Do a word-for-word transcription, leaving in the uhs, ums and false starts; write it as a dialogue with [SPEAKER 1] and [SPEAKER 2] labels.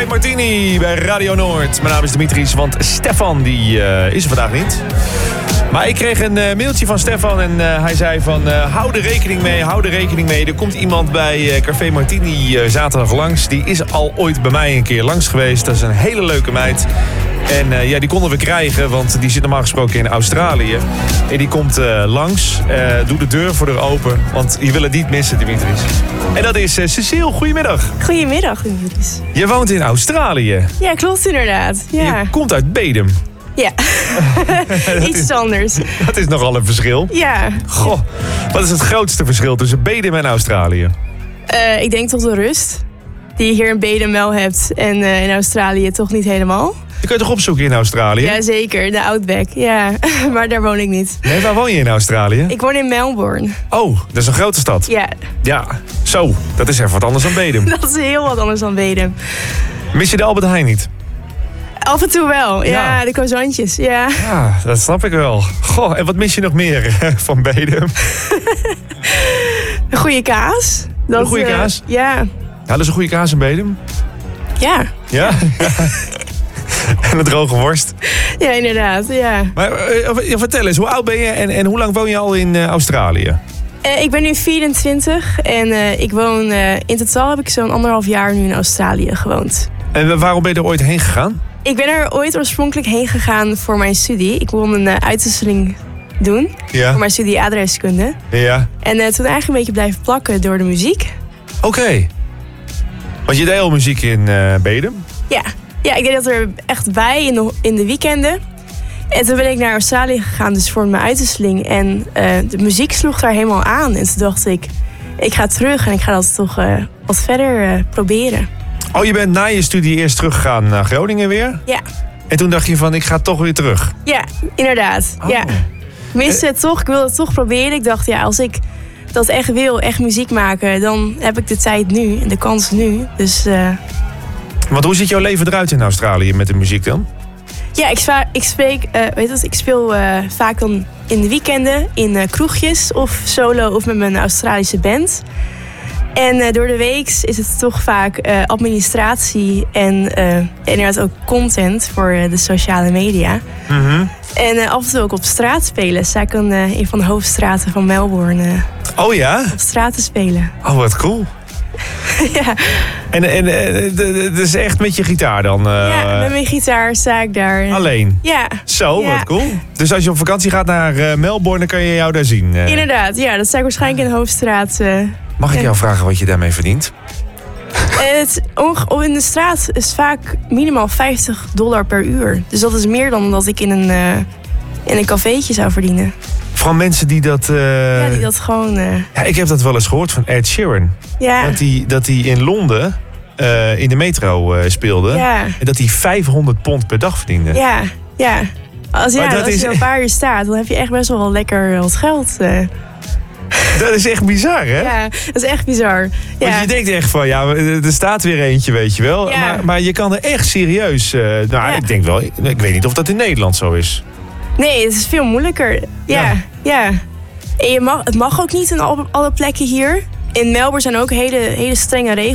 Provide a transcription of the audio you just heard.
[SPEAKER 1] Café Martini bij Radio Noord. Mijn naam is Dimitris, want Stefan die, uh, is er vandaag niet. Maar ik kreeg een uh, mailtje van Stefan en uh, hij zei van... Uh, hou er rekening mee, hou er rekening mee. Er komt iemand bij uh, Café Martini uh, zaterdag langs. Die is al ooit bij mij een keer langs geweest. Dat is een hele leuke meid. En uh, ja, die konden we krijgen, want die zit normaal gesproken in Australië. En die komt uh, langs, uh, doe de deur voor haar open, want je wil het niet missen, Dimitris. En dat is uh, Cecile, goedemiddag.
[SPEAKER 2] Goedemiddag, Dimitris.
[SPEAKER 1] Je woont in Australië.
[SPEAKER 2] Ja, klopt inderdaad. Ja.
[SPEAKER 1] Je komt uit Bedum.
[SPEAKER 2] Ja, iets is, anders.
[SPEAKER 1] Dat is nogal een verschil.
[SPEAKER 2] Ja.
[SPEAKER 1] Goh, wat is het grootste verschil tussen Bedum en Australië?
[SPEAKER 2] Uh, ik denk toch de rust die je hier in Bedum wel hebt en uh, in Australië toch niet helemaal.
[SPEAKER 1] Je kunt toch opzoeken in Australië?
[SPEAKER 2] Jazeker, de Outback. Ja, maar daar woon ik niet.
[SPEAKER 1] Nee, waar woon je in Australië?
[SPEAKER 2] Ik woon in Melbourne.
[SPEAKER 1] Oh, dat is een grote stad.
[SPEAKER 2] Ja.
[SPEAKER 1] Ja, zo. Dat is even wat anders dan Bedum.
[SPEAKER 2] Dat is heel wat anders dan Bedum.
[SPEAKER 1] Mis je de Albert Heijn niet?
[SPEAKER 2] Af en toe wel, ja, ja de croissantjes, ja.
[SPEAKER 1] Ja, dat snap ik wel. Goh, en wat mis je nog meer van Bedum?
[SPEAKER 2] Een goede kaas. Dat,
[SPEAKER 1] een goede kaas?
[SPEAKER 2] Uh, ja.
[SPEAKER 1] Ja, dat is een goede kaas in Bedum?
[SPEAKER 2] Ja.
[SPEAKER 1] Ja? En een droge worst?
[SPEAKER 2] Ja, inderdaad, ja.
[SPEAKER 1] Maar uh, vertel eens, hoe oud ben je en, en hoe lang woon je al in uh, Australië?
[SPEAKER 2] Uh, ik ben nu vierentwintig en uh, ik woon, uh, in totaal heb ik zo'n anderhalf jaar nu in Australië gewoond.
[SPEAKER 1] En waarom ben je er ooit heen gegaan?
[SPEAKER 2] Ik ben er ooit oorspronkelijk heen gegaan voor mijn studie. Ik wilde een uh, uitwisseling doen
[SPEAKER 1] ja.
[SPEAKER 2] voor mijn studie adreskunde.
[SPEAKER 1] Ja.
[SPEAKER 2] En uh, toen eigenlijk een beetje blijven plakken door de muziek.
[SPEAKER 1] Oké. Okay. Want je deed al muziek in uh, Bedum?
[SPEAKER 2] Ja. Ja, ik deed dat er echt bij in de, in de weekenden. En toen ben ik naar Australië gegaan, dus voor mijn uitwisseling. En uh, de muziek sloeg daar helemaal aan. En toen dacht ik, ik ga terug en ik ga dat toch uh, wat verder uh, proberen.
[SPEAKER 1] Oh, je bent na je studie eerst teruggegaan naar Groningen weer?
[SPEAKER 2] Ja.
[SPEAKER 1] En toen dacht je van, ik ga toch weer terug?
[SPEAKER 2] Ja, inderdaad. Oh. Ja. Ik miste het toch, ik wilde het toch proberen. Ik dacht, ja, als ik dat echt wil, echt muziek maken... dan heb ik de tijd nu en de kans nu. Dus... Uh...
[SPEAKER 1] Want hoe ziet jouw leven eruit in Australië met de muziek dan?
[SPEAKER 2] Ja, ik, spa- ik spreek, uh, weet het, ik speel uh, vaak dan in de weekenden in uh, kroegjes of solo of met mijn Australische band. En uh, door de week is het toch vaak uh, administratie en uh, inderdaad ook content voor uh, de sociale media.
[SPEAKER 1] Mm-hmm.
[SPEAKER 2] En uh, af en toe ook op straat spelen. Sta ik in uh, een van de hoofdstraten van Melbourne. Uh,
[SPEAKER 1] oh ja?
[SPEAKER 2] Op straat te spelen.
[SPEAKER 1] Oh, wat cool.
[SPEAKER 2] Ja.
[SPEAKER 1] En, en het is echt met je gitaar dan? Uh...
[SPEAKER 2] Ja, met mijn gitaar sta ik daar.
[SPEAKER 1] Alleen?
[SPEAKER 2] Ja.
[SPEAKER 1] Zo,
[SPEAKER 2] ja.
[SPEAKER 1] wat cool. Dus als je op vakantie gaat naar uh, Melbourne, dan kan je jou daar zien? Uh...
[SPEAKER 2] Inderdaad, ja. Dat sta ik waarschijnlijk in de hoofdstraat. Uh,
[SPEAKER 1] Mag ik
[SPEAKER 2] ja.
[SPEAKER 1] jou vragen wat je daarmee verdient?
[SPEAKER 2] Het, in de straat is vaak minimaal vijftig dollar per uur. Dus dat is meer dan dat ik in een, uh, in een cafeetje zou verdienen.
[SPEAKER 1] Van mensen die dat... Uh...
[SPEAKER 2] Ja, die dat gewoon... Uh...
[SPEAKER 1] Ja, ik heb dat wel eens gehoord van Ed Sheeran.
[SPEAKER 2] Ja.
[SPEAKER 1] Dat hij dat hij in Londen uh, in de metro uh, speelde.
[SPEAKER 2] Ja.
[SPEAKER 1] En dat hij vijfhonderd pond per dag verdiende.
[SPEAKER 2] Ja, ja. Als, ja, als
[SPEAKER 1] is...
[SPEAKER 2] je een paar uur staat, dan heb je echt best wel lekker wat geld. Uh.
[SPEAKER 1] Dat is echt bizar, hè?
[SPEAKER 2] Ja, dat is echt bizar. Ja.
[SPEAKER 1] Want je denkt echt van, ja, er staat weer eentje, weet je wel.
[SPEAKER 2] Ja.
[SPEAKER 1] Maar, maar je kan er echt serieus... Uh, nou, ja. ik denk wel... Ik weet niet of dat in Nederland zo is.
[SPEAKER 2] Nee, het is veel moeilijker. Ja, ja. ja. En je mag, het mag ook niet in alle, alle plekken hier. In Melbourne zijn ook hele, hele strenge regels.